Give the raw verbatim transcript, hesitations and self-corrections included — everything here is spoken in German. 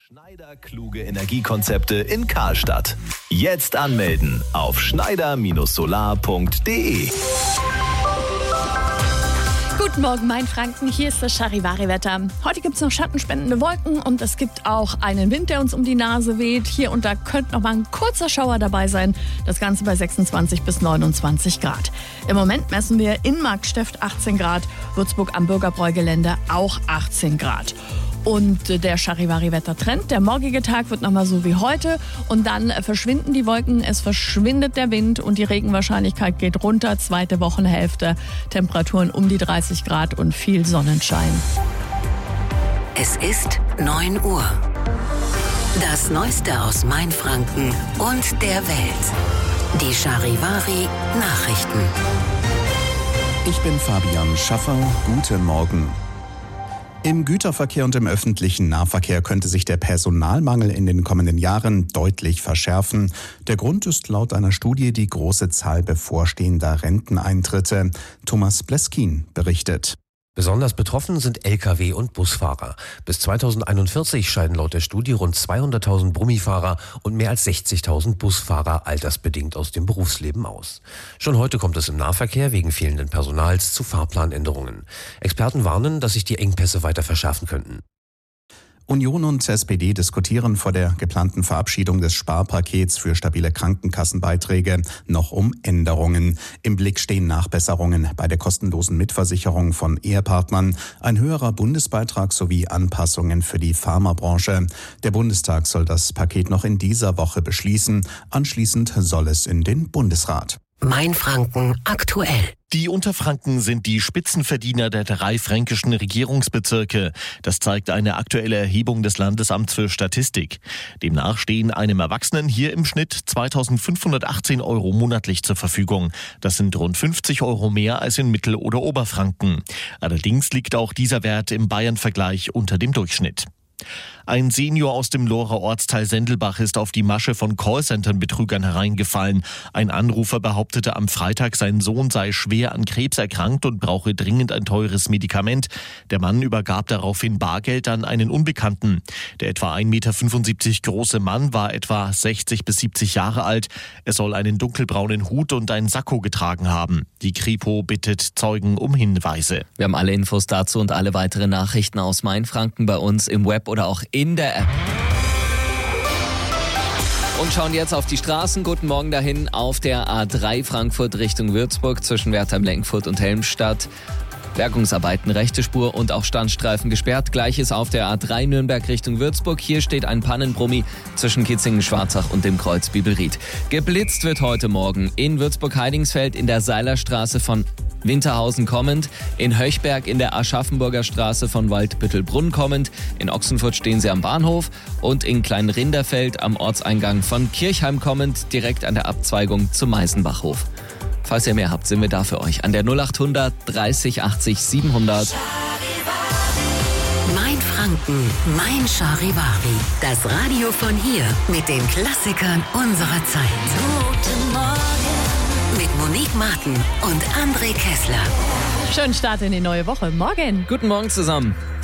Schneider kluge Energiekonzepte in Karlstadt. Jetzt anmelden auf schneider Solar punkt de. Guten Morgen, Mainfranken. Hier ist das Charivari-Wetter. Heute gibt es noch schattenspendende Wolken und es gibt auch einen Wind, der uns um die Nase weht. Hier und da könnte noch mal ein kurzer Schauer dabei sein. Das Ganze bei sechsundzwanzig bis neunundzwanzig Grad. Im Moment messen wir in Marktsteft achtzehn Grad, Würzburg am Bürgerbräu-Gelände auch achtzehn Grad. Und der Charivari-Wettertrend, der morgige Tag wird nochmal so wie heute und dann verschwinden die Wolken, es verschwindet der Wind und die Regenwahrscheinlichkeit geht runter. Zweite Wochenhälfte, Temperaturen um die dreißig Grad und viel Sonnenschein. Es ist neun Uhr. Das Neueste aus Mainfranken und der Welt. Die Charivari Nachrichten. Ich bin Fabian Schaffer. Guten Morgen. Im Güterverkehr und im öffentlichen Nahverkehr könnte sich der Personalmangel in den kommenden Jahren deutlich verschärfen. Der Grund ist laut einer Studie die große Zahl bevorstehender Renteneintritte. Thomas Bleskin berichtet. Besonders betroffen sind L K W- und Busfahrer. Bis zweitausendeinundvierzig scheiden laut der Studie rund zweihunderttausend Brummifahrer und mehr als sechzigtausend Busfahrer altersbedingt aus dem Berufsleben aus. Schon heute kommt es im Nahverkehr wegen fehlenden Personals zu Fahrplanänderungen. Experten warnen, dass sich die Engpässe weiter verschärfen könnten. Union und S P D diskutieren vor der geplanten Verabschiedung des Sparpakets für stabile Krankenkassenbeiträge noch um Änderungen. Im Blick stehen Nachbesserungen bei der kostenlosen Mitversicherung von Ehepartnern, ein höherer Bundesbeitrag sowie Anpassungen für die Pharmabranche. Der Bundestag soll das Paket noch in dieser Woche beschließen. Anschließend soll es in den Bundesrat. Mainfranken aktuell. Die Unterfranken sind die Spitzenverdiener der drei fränkischen Regierungsbezirke. Das zeigt eine aktuelle Erhebung des Landesamts für Statistik. Demnach stehen einem Erwachsenen hier im Schnitt zweitausendfünfhundertachtzehn Euro monatlich zur Verfügung. Das sind rund fünfzig Euro mehr als in Mittel- oder Oberfranken. Allerdings liegt auch dieser Wert im Bayern-Vergleich unter dem Durchschnitt. Ein Senior aus dem Lohrer Ortsteil Sendelbach ist auf die Masche von Callcentern-Betrügern hereingefallen. Ein Anrufer behauptete am Freitag, sein Sohn sei schwer an Krebs erkrankt und brauche dringend ein teures Medikament. Der Mann übergab daraufhin Bargeld an einen Unbekannten. Der etwa ein Meter fünfundsiebzig große Mann war etwa sechzig bis siebzig Jahre alt. Er soll einen dunkelbraunen Hut und ein Sakko getragen haben. Die Kripo bittet Zeugen um Hinweise. Wir haben alle Infos dazu und alle weiteren Nachrichten aus Mainfranken bei uns im Web oder auch in der App. Und schauen jetzt auf die Straßen. Guten Morgen dahin auf der A drei Frankfurt Richtung Würzburg zwischen Wertheim-Lenkfurt und Helmstadt. Bergungsarbeiten, rechte Spur und auch Standstreifen gesperrt. Gleiches auf der A drei Nürnberg Richtung Würzburg. Hier steht ein Pannenbrummi zwischen Kitzingen-Schwarzach und dem Kreuz Bibelried. Geblitzt wird heute Morgen in Würzburg-Heidingsfeld in der Seilerstraße von Winterhausen kommend, in Höchberg in der Aschaffenburger Straße von Waldbüttelbrunn kommend, in Ochsenfurt stehen sie am Bahnhof und in Kleinrinderfeld am Ortseingang von Kirchheim kommend, direkt an der Abzweigung zum Meisenbachhof. Falls ihr mehr habt, sind wir da für euch an der null achthundert dreißig achtzig siebenhundert. Mainfranken, mein Charivari. Das Radio von hier mit den Klassikern unserer Zeit. Guten Morgen. Mit Monique Martin und André Kessler. Schönen Start in die neue Woche. Morgen. Guten Morgen zusammen.